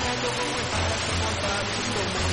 resto eu vou errar essa vontade de tomar.